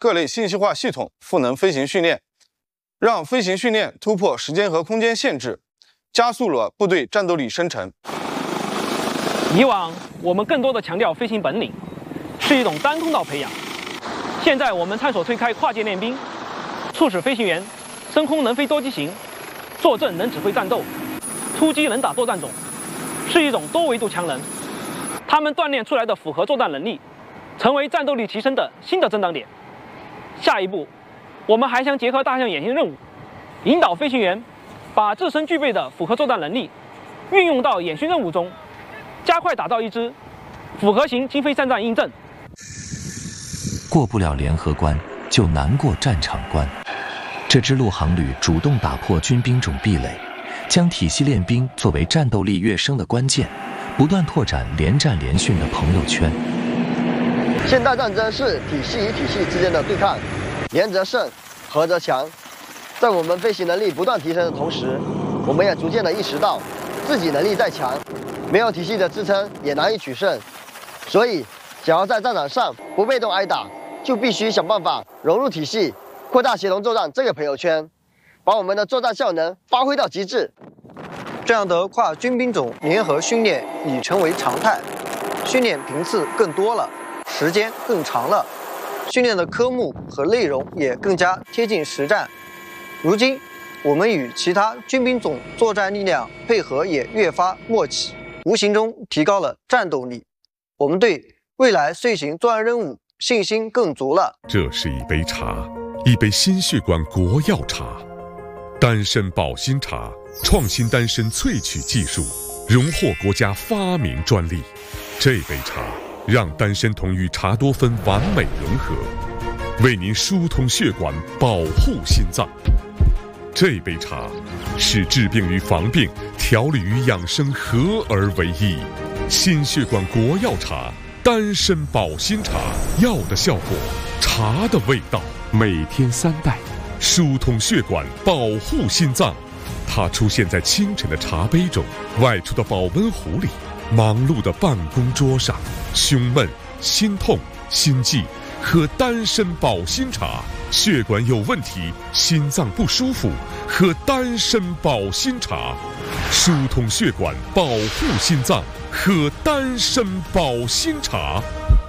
各类信息化系统赋能飞行训练，让飞行训练突破时间和空间限制，加速了部队战斗力生成。 以往我们更多的强调飞行本领，是一种单通道培养。现在我们探索推开跨界练兵，促使飞行员升空能飞多机型，坐镇能指挥战斗，突击能打作战种，是一种多维度强能。他们锻炼出来的复合作战能力，成为战斗力提升的新的增长点。下一步，我们还将结合大项演习任务，引导飞行员把自身具备的复合作战能力运用到演训任务中，加快打造一支复合型经飞三战印证。 过不了联合关，就难过战场关。这支陆航旅主动打破军兵种壁垒，将体系练兵作为战斗力跃升的关键，不断拓展联战联训的朋友圈。 现代战争是体系与体系之间的对抗，联则胜，合则强。在我们飞行能力不断提升的同时，我们也逐渐地意识到，自己能力再强，没有体系的支撑也难以取胜。所以，想要在战场上不被动挨打，就必须想办法融入体系，扩大协同作战这个朋友圈，把我们的作战效能发挥到极致。 这样的跨军兵种联合训练已成为常态，训练频次更多了，时间更长了，训练的科目和内容也更加贴近实战。如今，我们与其他军兵种作战力量配合也越发默契，无形中提高了战斗力。我们对未来遂行作战任务信心更足了。 这是一杯茶，一杯心血管国药茶，丹参保心茶，创新丹参萃取技术，荣获国家发明专利。这杯茶让丹参同与茶多酚完美融合，为您疏通血管，保护心脏。这杯茶是治病与防病、调理与养生合而为一。心血管国药茶，丹参保心茶，药的效果，茶的味道。每天3袋，疏通血管，保护心脏。它出现在清晨的茶杯中，外出的保温壶里，忙碌的办公桌上。胸闷、心痛、心悸，喝丹参保心茶；血管有问题、心脏不舒服，喝丹参保心茶。疏通血管，保护心脏，喝丹参保心茶。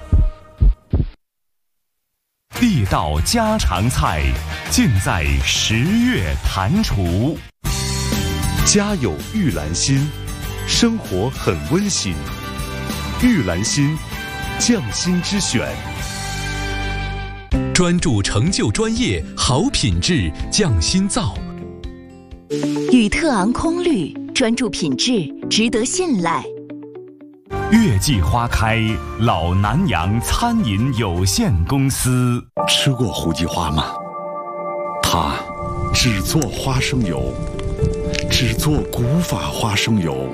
地道家常菜，尽在10月蟾蜍。 家有玉兰心，生活很温馨。玉兰心，匠心之选。 专注成就专业，好品质匠心造。 宇特昂空滤，专注品质，值得信赖。 月季花开，老南洋餐饮有限公司。 吃过胡记花吗？它只做花生油，只做古法花生油。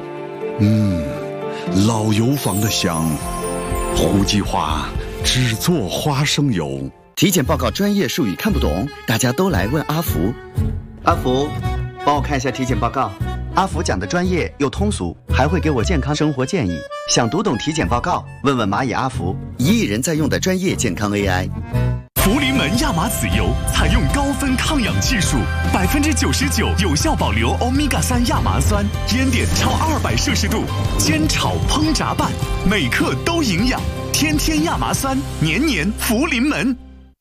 老油坊的香。胡记花只做花生油。 体检报告专业术语看不懂，大家都来问阿福。阿福，帮我看一下体检报告。阿福讲的专业又通俗，还会给我健康生活建议。想读懂体检报告，问问蚂蚁阿福，1亿人在用的专业健康 AI。 福临门亚麻籽油采用高分抗氧技术，99%有效保留欧米伽3亚麻酸，烟点超200摄氏度，煎炒烹炸拌，每克都营养。天天亚麻酸，年年福临门。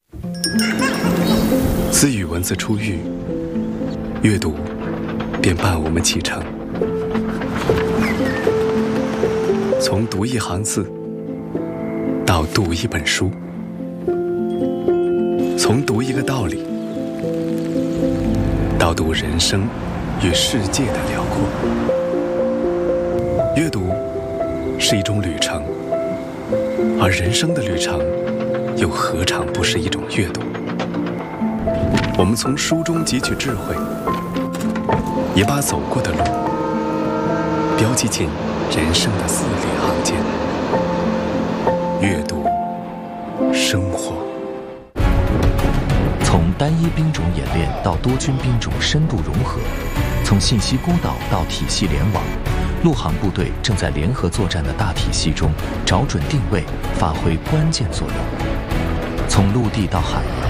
自语文字出狱，阅读便伴我们启程。从读一行字到读一本书，从读一个道理到读人生与世界的辽阔。阅读是一种旅程，而人生的旅程又何尝不是一种阅读？我们从书中汲取智慧，也把走过的路标记进人生的字里行间。阅读，生活。 从单一兵种演练到多军兵种深度融合，从信息孤岛到体系联网，陆航部队正在联合作战的大体系中找准定位，发挥关键作用。从陆地到海洋，